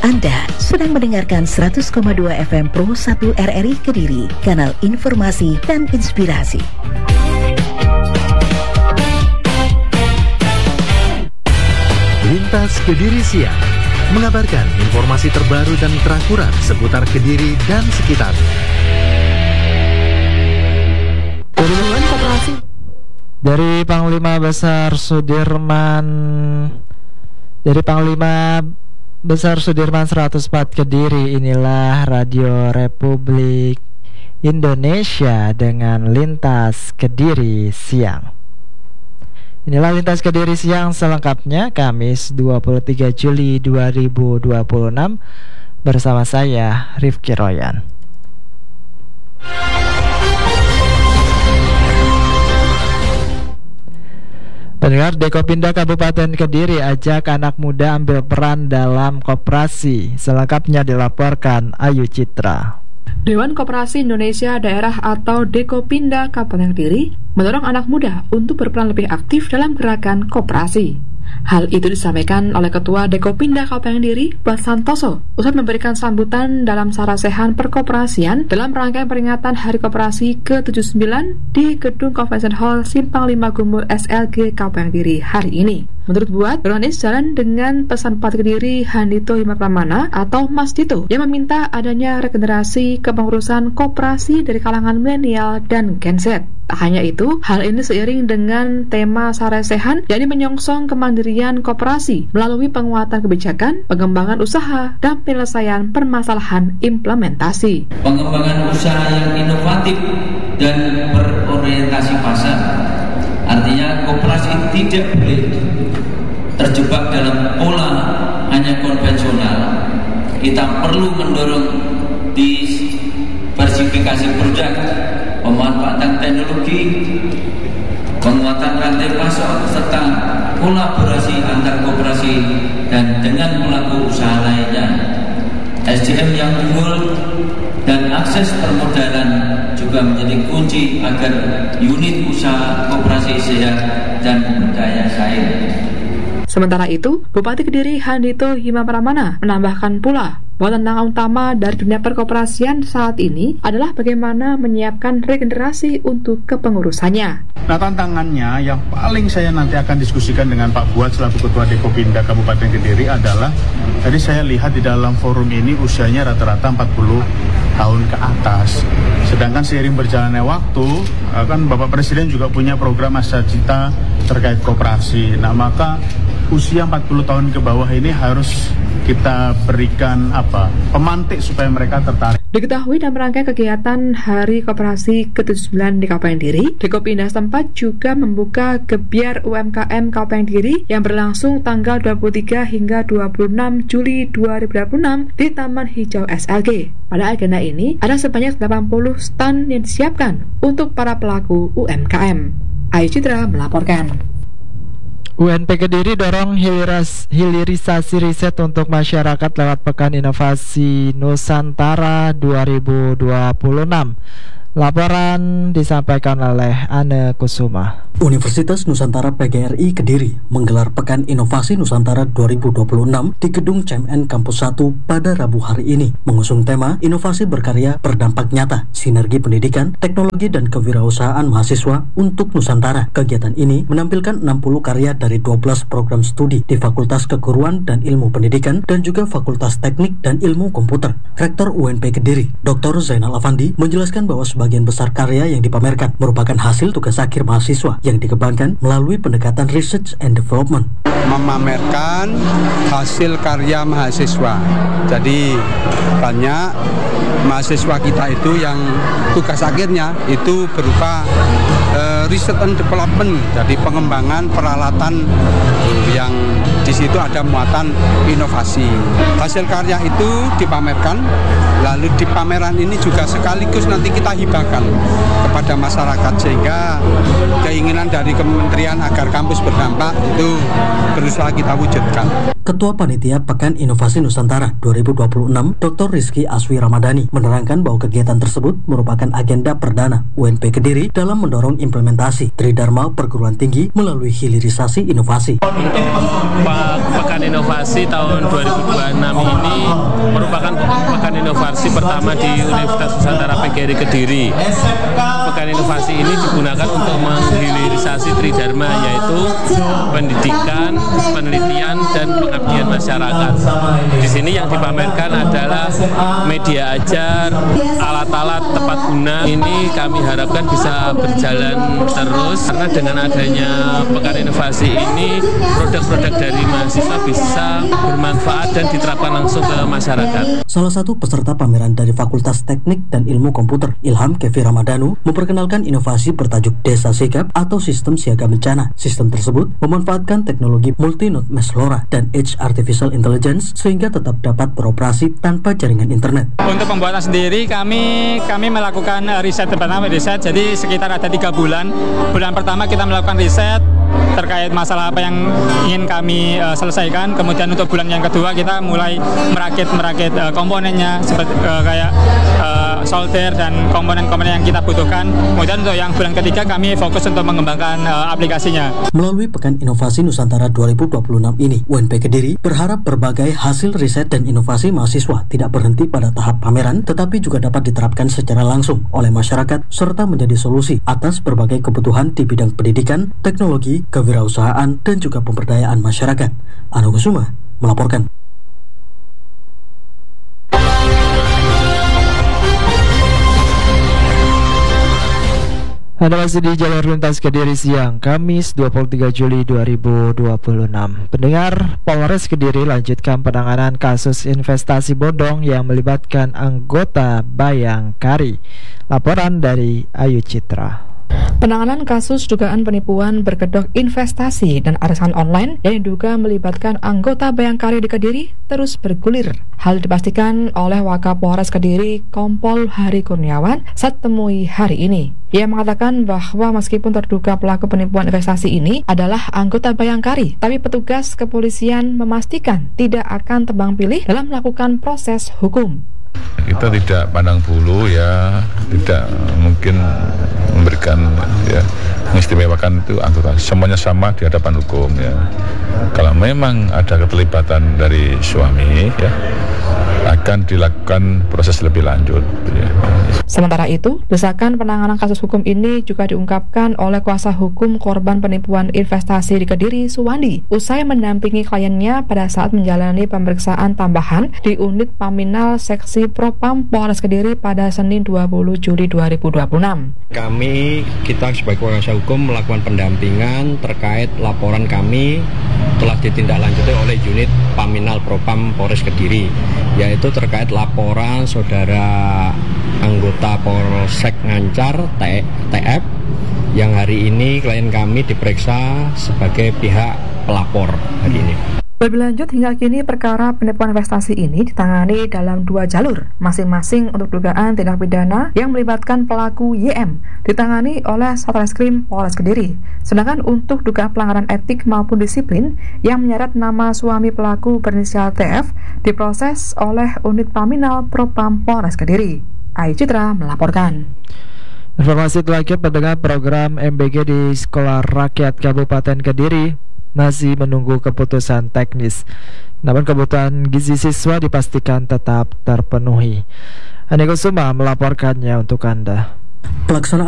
Anda sedang mendengarkan 100,2 FM Pro 1 RRI Kediri, kanal informasi dan inspirasi. Lintas Kediri Siang mengabarkan informasi terbaru dan terakurat seputar Kediri dan sekitarnya. Dari Panglima Besar Sudirman 104 Kediri, inilah Radio Republik Indonesia dengan Lintas Kediri Siang. Inilah Lintas Kediri Siang selengkapnya Kamis 23 Juli 2026 bersama saya Rifki Royan. Pendengar, Dekopinda Kabupaten Kediri ajak anak muda ambil peran dalam koperasi. Selengkapnya dilaporkan Ayu Citra. Dewan Koperasi Indonesia Daerah atau Dekopinda Kabupaten Kediri mendorong anak muda untuk berperan lebih aktif dalam gerakan koperasi. Hal itu disampaikan oleh Ketua Dekopinda Kabupaten Kediri, Bas Santoso, usai memberikan sambutan dalam sarasehan perkoperasian dalam rangkaian peringatan Hari Koperasi ke-79 di Gedung Convention Hall Simpang 5 Gumul SLG Kabupaten Kediri hari ini. Menurut Buat, Ronis jalan dengan pesan Bupati Kediri Handito Himapramana atau Mas Dito yang meminta adanya regenerasi kepengurusan koperasi dari kalangan milenial dan Gen Z. Tak hanya itu, hal ini seiring dengan tema sarasehan yakni menyongsong kemandirian koperasi melalui penguatan kebijakan, pengembangan usaha, dan penyelesaian permasalahan implementasi. Pengembangan usaha yang inovatif dan berorientasi pasar. Artinya koperasi tidak boleh terjebak dalam pola hanya konvensional. Kita perlu mendorong diversifikasi produk, pemanfaatan teknologi, penguatan rantai pasok, serta kolaborasi antar koperasi dan dengan pelaku usaha lainnya. SDM yang unggul dan akses permodalan juga menjadi kunci agar unit usaha koperasi sehat dan berdaya saing. Sementara itu, Bupati Kediri Handito Himapramana menambahkan pula bahwa tantangan utama dari dunia perkoperasian saat ini adalah bagaimana menyiapkan regenerasi untuk kepengurusannya. Nah, tantangannya yang paling saya nanti akan diskusikan dengan Pak Buat selaku Ketua Dekopinda Kabupaten Kediri adalah, tadi saya lihat di dalam forum ini usianya rata-rata 40 tahun ke atas. Sedangkan seiring berjalannya waktu, kan Bapak Presiden juga punya program Masa Cita terkait koperasi. Nah, maka usia 40 tahun ke bawah ini harus kita berikan pemantik supaya mereka tertarik. Diketahui dalam rangkaian kegiatan Hari Koperasi ke-79 di Kabupaten Kediri, Dekopinda setempat juga membuka Gebyar UMKM Kabupaten Kediri yang berlangsung tanggal 23 hingga 26 Juli 2026 di Taman Hijau SLG. Pada agenda ini, ada sebanyak 80 stand yang disiapkan untuk para pelaku UMKM. Ayu Citra melaporkan. UNP Kediri dorong hilirisasi riset untuk masyarakat lewat Pekan Inovasi Nusantara 2026. Laporan disampaikan oleh Anne Kusuma. Universitas Nusantara PGRI Kediri menggelar Pekan Inovasi Nusantara 2026 di Gedung CMN Kampus 1 pada Rabu hari ini, mengusung tema Inovasi Berkarya Berdampak Nyata, Sinergi Pendidikan, Teknologi dan Kewirausahaan Mahasiswa untuk Nusantara. Kegiatan ini menampilkan 60 karya dari 12 program studi di Fakultas Keguruan dan Ilmu Pendidikan dan juga Fakultas Teknik dan Ilmu Komputer. Rektor UNP Kediri, Dr. Zainal Afandi, menjelaskan bahwa sebagian besar karya yang dipamerkan merupakan hasil tugas akhir mahasiswa yang dikembangkan melalui pendekatan research and development. Memamerkan hasil karya mahasiswa. Jadi banyak mahasiswa kita itu yang tugas akhirnya itu berupa research and development, jadi pengembangan peralatan yang di situ ada muatan inovasi. Hasil karya itu dipamerkan, lalu di pameran ini juga sekaligus nanti kita hibahkan kepada masyarakat sehingga keinginan dari kementerian agar kampus berdampak itu berusaha kita wujudkan. Ketua Panitia Pekan Inovasi Nusantara 2026, Dr. Rizky Aswi Ramadhani, menerangkan bahwa kegiatan tersebut merupakan agenda perdana UNP Kediri dalam mendorong implementasi Tridharma Perguruan Tinggi melalui hilirisasi inovasi. Pekan Inovasi tahun 2026 ini merupakan pekan inovasi pertama di Universitas Nusantara PGRI Kediri. Pekan inovasi ini digunakan untuk menghilirisasi Tridharma, yaitu pendidikan, penelitian, dan pengabdian masyarakat. Di sini yang dipamerkan adalah media ajar, alat-alat tepat guna. Ini kami harapkan bisa berjalan terus, karena dengan adanya pekan inovasi ini produk-produk dari mahasiswa bisa bermanfaat dan diterapkan langsung ke masyarakat. Salah satu peserta pameran dari Fakultas Teknik dan Ilmu Komputer, Ilham Kevi Ramadhanu, memperkenalkan inovasi bertajuk Desa Sigap atau Sistem Siaga Bencana. Sistem tersebut memanfaatkan teknologi multi-node mesh LoRa dan Edge Artificial Intelligence sehingga tetap dapat beroperasi tanpa jaringan internet. Untuk pembuatan sendiri kami melakukan riset pertama, jadi sekitar ada 3 bulan. Bulan pertama kita melakukan riset terkait masalah apa yang ingin kami selesaikan. Kemudian untuk bulan yang kedua kita mulai merakit komponennya seperti kayak solder dan komponen-komponen yang kita butuhkan. Kemudian untuk yang bulan ketiga kami fokus untuk mengembangkan aplikasinya. Melalui Pekan Inovasi Nusantara 2026 ini, UNP Kediri berharap berbagai hasil riset dan inovasi mahasiswa tidak berhenti pada tahap pameran, tetapi juga dapat diterapkan secara langsung oleh masyarakat serta menjadi solusi atas berbagai kebutuhan di bidang pendidikan, teknologi, kewirausahaan, dan juga pemberdayaan masyarakat. Anu Kusuma melaporkan. Anda masih di Jalur Lintas Kediri Siang, Kamis 23 Juli 2026. Pendengar, Polres Kediri lanjutkan penanganan kasus investasi bodong yang melibatkan anggota Bayangkari. Laporan dari Ayu Citra. Penanganan kasus dugaan penipuan berkedok investasi dan arisan online yang diduga melibatkan anggota Bayangkari di Kediri terus bergulir. Hal dipastikan oleh Wakapolres Kediri, Kompol Hari Kurniawan, saat temui hari ini. Ia mengatakan bahwa meskipun terduga pelaku penipuan investasi ini adalah anggota Bayangkari, tapi petugas kepolisian memastikan tidak akan tebang pilih dalam melakukan proses hukum. Kita tidak pandang bulu ya, tidak mungkin memberikan ya, mengistimewakan itu anggota, semuanya sama di hadapan hukum ya. Kalau memang ada keterlibatan dari suami ya, akan dilakukan proses lebih lanjut ya. Sementara itu, desakan penanganan kasus hukum ini juga diungkapkan oleh kuasa hukum korban penipuan investasi di Kediri, Suwandi, usai mendampingi kliennya pada saat menjalani pemeriksaan tambahan di unit Paminal Seksi Propam Polres Kediri pada Senin 20 Juli 2026. Kita sebagai kuasa hukum melakukan pendampingan terkait laporan kami telah ditindaklanjuti oleh unit Paminal Propam Polres Kediri, yaitu terkait laporan saudara anggota Polsek Ngancar TF yang hari ini klien kami diperiksa sebagai pihak pelapor hari ini. Lebih lanjut, hingga kini perkara penipuan investasi ini ditangani dalam 2 jalur, masing-masing untuk dugaan tindak pidana yang melibatkan pelaku YM ditangani oleh Satreskrim Polres Kediri. Sedangkan untuk dugaan pelanggaran etik maupun disiplin yang menyeret nama suami pelaku berinisial TF diproses oleh unit Paminal Propam Polres Kediri. Ayu Citra melaporkan. Informasi terakhir, pendengar, program MBG di Sekolah Rakyat Kabupaten Kediri masih menunggu keputusan teknis. Namun kebutuhan gizi siswa dipastikan tetap terpenuhi. Andi Kusuma melaporkannya untuk Anda. Pelaksanaan